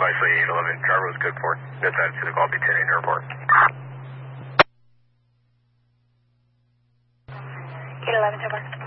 Nicely 811, Charles good for. That's out to the Gulf Italian Airport. 811, Tower.